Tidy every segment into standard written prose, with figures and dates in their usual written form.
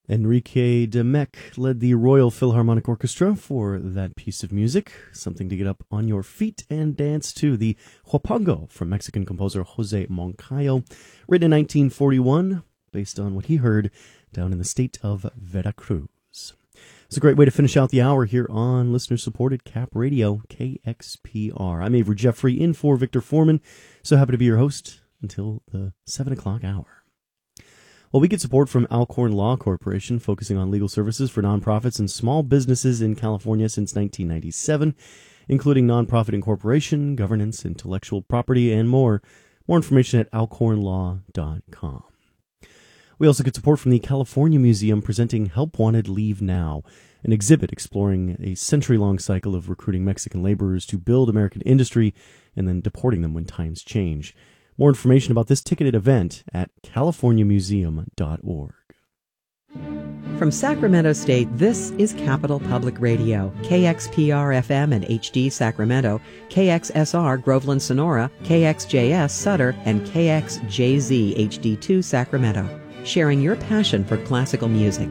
Enrique de Mec led the Royal Philharmonic Orchestra for that piece of music, something to get up on your feet and dance to, the Huapango from Mexican composer Jose Moncayo, written in 1941, based on what he heard down in the state of Veracruz. It's a great way to finish out the hour here on listener-supported Cap Radio, KXPR. I'm Avery Jeffrey, in for Victor Foreman, so happy to be your host until the 7 o'clock hour. Well, we get support from Alcorn Law Corporation, focusing on legal services for nonprofits and small businesses in California since 1997, including nonprofit incorporation, governance, intellectual property, and more. More information at alcornlaw.com. We also get support from the California Museum, presenting Help Wanted, Leave Now, an exhibit exploring a century-long cycle of recruiting Mexican laborers to build American industry and then deporting them when times change. More information about this ticketed event at californiamuseum.org. From Sacramento State, this is Capital Public Radio, KXPR-FM and HD Sacramento, KXSR Groveland Sonora, KXJS Sutter, and KXJZ HD2 Sacramento, sharing your passion for classical music.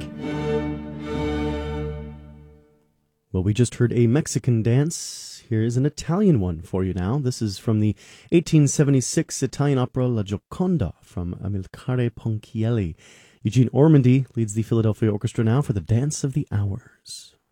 Well, we just heard a Mexican dance. Here is an Italian one for you now. This is from the 1876 Italian opera La Gioconda from Amilcare Ponchielli. Eugene Ormandy leads the Philadelphia Orchestra now for the Dance of the Hours.